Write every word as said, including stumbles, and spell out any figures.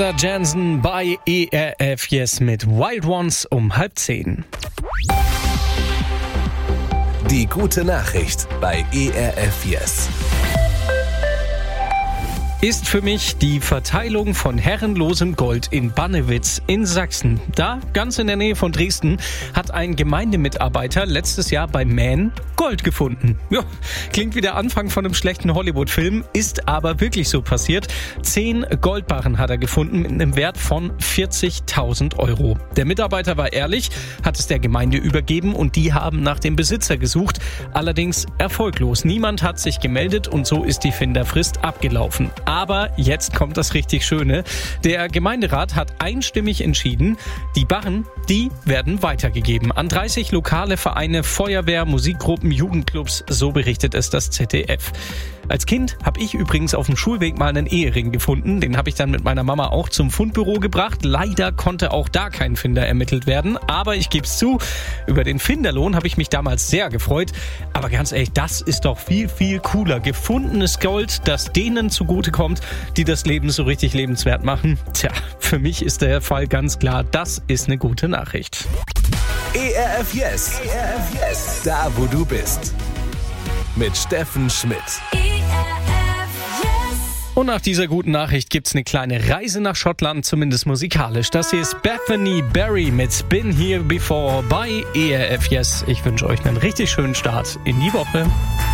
Jansen bei E R F Yes mit Wild Ones um halb zehn. Die gute Nachricht bei E R F Yes ist für mich die Verteilung von herrenlosem Gold in Bannewitz in Sachsen. Da, ganz in der Nähe von Dresden, hat ein Gemeindemitarbeiter letztes Jahr bei Mähen Gold gefunden. Ja, klingt wie der Anfang von einem schlechten Hollywood-Film, ist aber wirklich so passiert. Zehn Goldbarren hat er gefunden mit einem Wert von vierzigtausend Euro. Der Mitarbeiter war ehrlich, hat es der Gemeinde übergeben und die haben nach dem Besitzer gesucht. Allerdings erfolglos. Niemand hat sich gemeldet und so ist die Finderfrist abgelaufen. Aber jetzt kommt das richtig Schöne. Der Gemeinderat hat einstimmig entschieden, die Barren, die werden weitergegeben an dreißig lokale Vereine, Feuerwehr, Musikgruppen, Jugendclubs, so berichtet es das Z D F. Als Kind habe ich übrigens auf dem Schulweg mal einen Ehering gefunden. Den habe ich dann mit meiner Mama auch zum Fundbüro gebracht. Leider konnte auch da kein Finder ermittelt werden. Aber ich gebe es zu, über den Finderlohn habe ich mich damals sehr gefreut. Aber ganz ehrlich, das ist doch viel, viel cooler. Gefundenes Gold, das denen zugutekommt, die das Leben so richtig lebenswert machen. Tja, für mich ist der Fall ganz klar, das ist eine gute Nachricht. E R F Yes, E R F Yes, da wo du bist. Mit Steffen Schmidt. Und nach dieser guten Nachricht gibt's eine kleine Reise nach Schottland, zumindest musikalisch. Das hier ist Bethany Berry mit Been Here Before bei E R F Yes. Ich wünsche euch einen richtig schönen Start in die Woche.